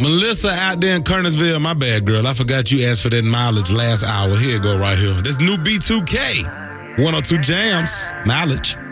Melissa out there in Kernersville, my bad, girl. I forgot you asked for that mileage last hour. Here you go right here. This new B2K. 102 Jams. Mileage.